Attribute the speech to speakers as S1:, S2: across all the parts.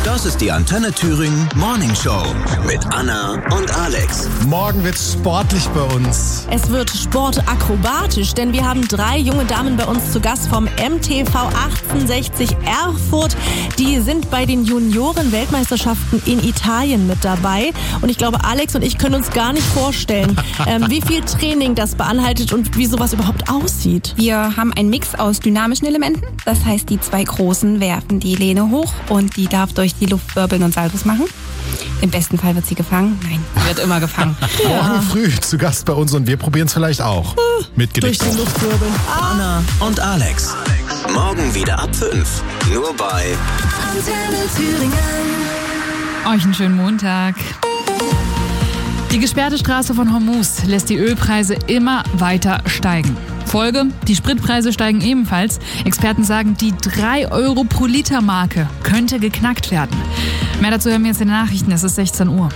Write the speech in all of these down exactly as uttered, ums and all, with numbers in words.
S1: Das ist die Antenne Thüringen Morning Show mit Anna und Alex.
S2: Morgen wird's sportlich bei uns.
S3: Es wird sportakrobatisch, denn wir haben drei junge Damen bei uns zu Gast vom M T V achtzehnhundertsechzig Erfurt. Die sind bei den Junioren-Weltmeisterschaften in Italien mit dabei. Und ich glaube, Alex und ich können uns gar nicht vorstellen, ähm, wie viel Training das beinhaltet und wie sowas überhaupt aussieht.
S4: Wir haben einen Mix aus dynamischen Elementen. Das heißt, die zwei Großen werfen die Lehne hoch und die darf durch die Luft wirbeln und Saltos machen. Im besten Fall wird sie gefangen. Nein, sie wird immer gefangen.
S2: Ja. Morgen früh zu Gast bei uns und wir probieren es vielleicht auch. Mit Gedicht.
S3: Durch die Luft wirbeln.
S1: Anna und Alex. Morgen wieder ab fünf. Nur bei
S5: Antenne Thüringen.
S6: Euch einen schönen Montag. Die gesperrte Straße von Hormuz lässt die Ölpreise immer weiter steigen. Folge, die Spritpreise steigen ebenfalls. Experten sagen, die drei Euro pro Liter Marke könnte geknackt werden. Mehr dazu hören wir jetzt in den Nachrichten. Es ist sechzehn Uhr.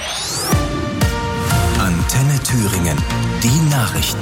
S1: Antenne Thüringen. Die Nachrichten.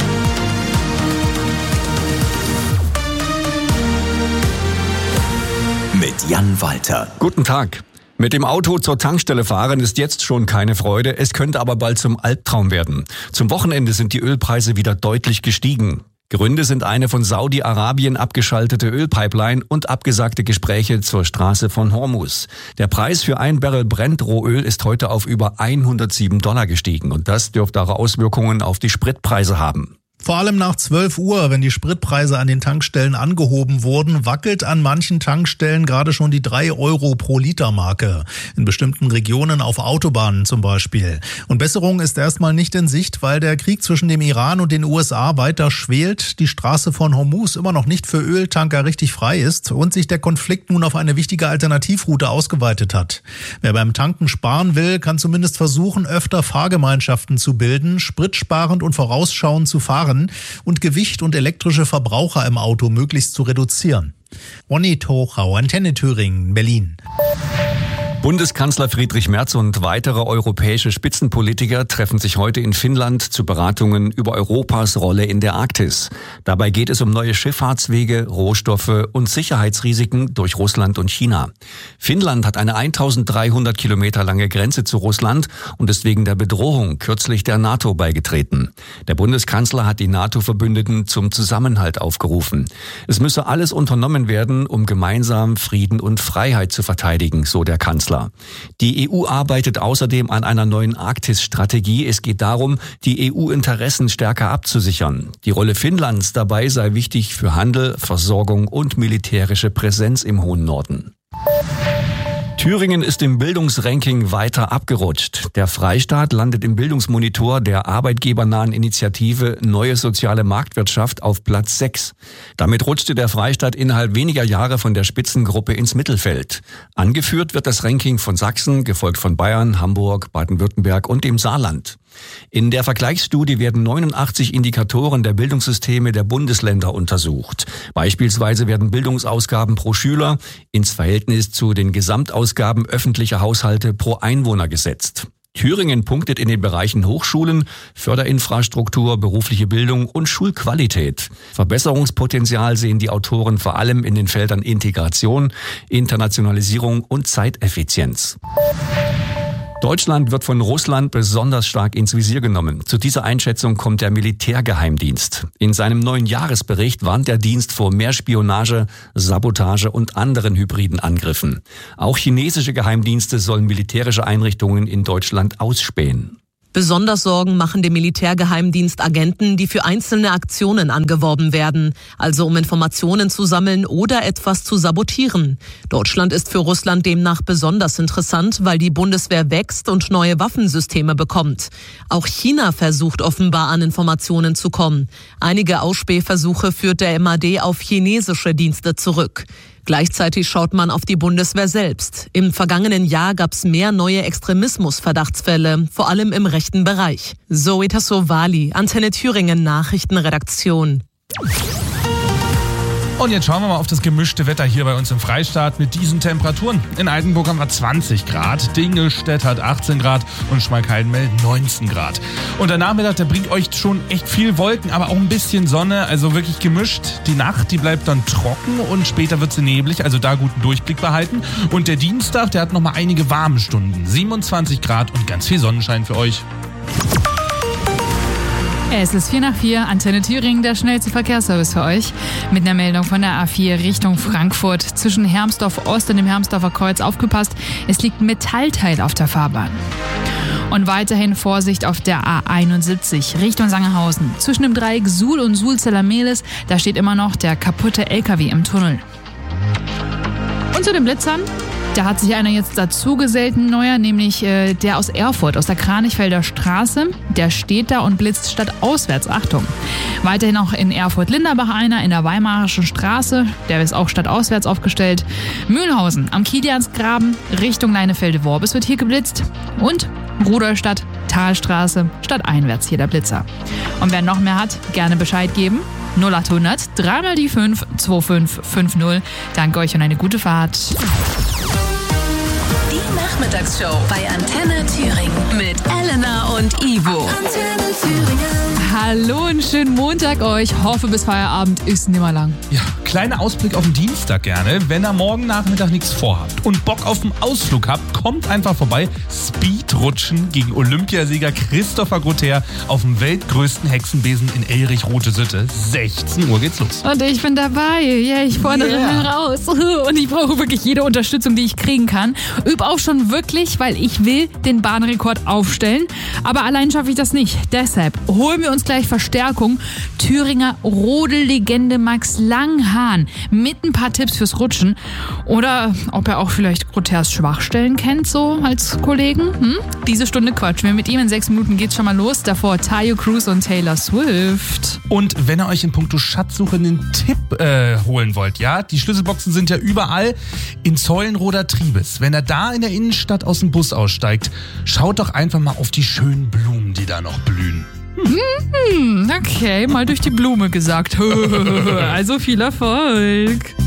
S1: Mit Jan Walter.
S7: Guten Tag. Mit dem Auto zur Tankstelle fahren ist jetzt schon keine Freude, es könnte aber bald zum Albtraum werden. Zum Wochenende sind die Ölpreise wieder deutlich gestiegen. Gründe sind eine von Saudi-Arabien abgeschaltete Ölpipeline und abgesagte Gespräche zur Straße von Hormuz. Der Preis für ein Barrel Brent-Rohöl ist heute auf über hundertsieben Dollar gestiegen und das dürfte auch Auswirkungen auf die Spritpreise haben.
S8: Vor allem nach zwölf Uhr, wenn die Spritpreise an den Tankstellen angehoben wurden, wackelt an manchen Tankstellen gerade schon die drei Euro pro Liter Marke. In bestimmten Regionen auf Autobahnen zum Beispiel. Und Besserung ist erstmal nicht in Sicht, weil der Krieg zwischen dem Iran und den U S A weiter schwelt, die Straße von Hormuz immer noch nicht für Öltanker richtig frei ist und sich der Konflikt nun auf eine wichtige Alternativroute ausgeweitet hat. Wer beim Tanken sparen will, kann zumindest versuchen, öfter Fahrgemeinschaften zu bilden, spritsparend und vorausschauend zu fahren und Gewicht und elektrische Verbraucher im Auto möglichst zu reduzieren. Ronny Tochau, Antenne Thüringen, Berlin.
S7: Bundeskanzler Friedrich Merz und weitere europäische Spitzenpolitiker treffen sich heute in Finnland zu Beratungen über Europas Rolle in der Arktis. Dabei geht es um neue Schifffahrtswege, Rohstoffe und Sicherheitsrisiken durch Russland und China. Finnland hat eine eintausenddreihundert Kilometer lange Grenze zu Russland und ist wegen der Bedrohung kürzlich der NATO beigetreten. Der Bundeskanzler hat die NATO-Verbündeten zum Zusammenhalt aufgerufen. Es müsse alles unternommen werden, um gemeinsam Frieden und Freiheit zu verteidigen, so der Kanzler. Die E U arbeitet außerdem an einer neuen Arktis-Strategie. Es geht darum, die E U-Interessen stärker abzusichern. Die Rolle Finnlands dabei sei wichtig für Handel, Versorgung und militärische Präsenz im hohen Norden. Thüringen ist im Bildungsranking weiter abgerutscht. Der Freistaat landet im Bildungsmonitor der arbeitgebernahen Initiative Neue Soziale Marktwirtschaft auf Platz sechs. Damit rutschte der Freistaat innerhalb weniger Jahre von der Spitzengruppe ins Mittelfeld. Angeführt wird das Ranking von Sachsen, gefolgt von Bayern, Hamburg, Baden-Württemberg und dem Saarland. In der Vergleichsstudie werden neunundachtzig Indikatoren der Bildungssysteme der Bundesländer untersucht. Beispielsweise werden Bildungsausgaben pro Schüler ins Verhältnis zu den Gesamtausgaben öffentlicher Haushalte pro Einwohner gesetzt. Thüringen punktet in den Bereichen Hochschulen, Förderinfrastruktur, berufliche Bildung und Schulqualität. Verbesserungspotenzial sehen die Autoren vor allem in den Feldern Integration, Internationalisierung und Zeiteffizienz. Deutschland wird von Russland besonders stark ins Visier genommen. Zu dieser Einschätzung kommt der Militärgeheimdienst. In seinem neuen Jahresbericht warnt der Dienst vor mehr Spionage, Sabotage und anderen hybriden Angriffen. Auch chinesische Geheimdienste sollen militärische Einrichtungen in Deutschland ausspähen.
S9: Besonders Sorgen machen dem Militärgeheimdienst Agenten, die für einzelne Aktionen angeworben werden, also um Informationen zu sammeln oder etwas zu sabotieren. Deutschland ist für Russland demnach besonders interessant, weil die Bundeswehr wächst und neue Waffensysteme bekommt. Auch China versucht offenbar an Informationen zu kommen. Einige Ausspähversuche führt der M A D auf chinesische Dienste zurück. Gleichzeitig schaut man auf die Bundeswehr selbst. Im vergangenen Jahr gab es mehr neue Extremismus-Verdachtsfälle, vor allem im rechten Bereich. Zoe Tassovali, Antenne Thüringen Nachrichtenredaktion.
S10: Und jetzt schauen wir mal auf das gemischte Wetter hier bei uns im Freistaat mit diesen Temperaturen. In Altenburg haben wir zwanzig Grad, Dingelstedt hat achtzehn Grad und Schmalkalden neunzehn Grad. Und der Nachmittag, der bringt euch schon echt viel Wolken, aber auch ein bisschen Sonne, also wirklich gemischt. Die Nacht, die bleibt dann trocken und später wird sie neblig, also da guten Durchblick behalten. Und der Dienstag, der hat nochmal einige warme Stunden, siebenundzwanzig Grad und ganz viel Sonnenschein für euch.
S6: Es ist vier nach vier, Antenne Thüringen, der schnellste Verkehrsservice für euch. Mit einer Meldung von der A vier Richtung Frankfurt. Zwischen Hermsdorf Ost und dem Hermsdorfer Kreuz aufgepasst, es liegt ein Metallteil auf der Fahrbahn. Und weiterhin Vorsicht auf der A einundsiebzig Richtung Sangerhausen. Zwischen dem Dreieck Suhl und Suhl-Zellermehlis, da steht immer noch der kaputte L K W im Tunnel. Und zu den Blitzern. Da hat sich einer jetzt dazugesellt, ein neuer, nämlich äh, der aus Erfurt, aus der Kranichfelder Straße. Der steht da und blitzt stadtauswärts. Achtung. Weiterhin auch in Erfurt-Linderbach einer, in der Weimarischen Straße. Der ist auch stadtauswärts aufgestellt. Mühlhausen am Kiliansgraben Richtung Leinefelde-Worbis wird hier geblitzt. Und Rudolstadt, Talstraße, stadteinwärts hier der Blitzer. Und wer noch mehr hat, gerne Bescheid geben. null achthundert, drei mal die fünf, zwei fünf fünf null. Danke euch und eine gute Fahrt.
S5: Die Nachmittagsshow bei Antenne Thüringen mit Elena und Ivo. Antenne Thüringen.
S6: Hallo und schönen Montag euch. Hoffe, bis Feierabend ist nimmer lang.
S10: Ja, kleiner Ausblick auf den Dienstag gerne. Wenn ihr morgen Nachmittag nichts vorhabt und Bock auf einen Ausflug habt, kommt einfach vorbei. Speedrutschen gegen Olympiasieger Christopher Grother auf dem weltgrößten Hexenbesen in Elrich-Rote-Sitte. sechzehn Uhr geht's los.
S6: Und ich bin dabei. Ja, ich fordere
S10: Yeah.
S6: heraus. Und ich brauche wirklich jede Unterstützung, die ich kriegen kann. Üb auch schon wirklich, weil ich will den Bahnrekord aufstellen. Aber allein schaffe ich das nicht. Deshalb holen wir uns gleich Verstärkung. Thüringer Rodellegende Max Langhahn mit ein paar Tipps fürs Rutschen. Oder ob er auch vielleicht Grothers Schwachstellen kennt, so als Kollegen. Hm? Diese Stunde quatschen wir mit ihm. In sechs Minuten geht's schon mal los. Davor Tayo Cruz und Taylor Swift.
S10: Und wenn ihr euch in puncto Schatzsuche einen Tipp äh, holen wollt, ja, die Schlüsselboxen sind ja überall in Zeulenroder Triebes. Wenn ihr da in der Innenstadt aus dem Bus aussteigt, schaut doch einfach mal auf die schönen Blumen, die da noch blühen.
S6: Hm, okay, mal durch die Blume gesagt. Also viel Erfolg.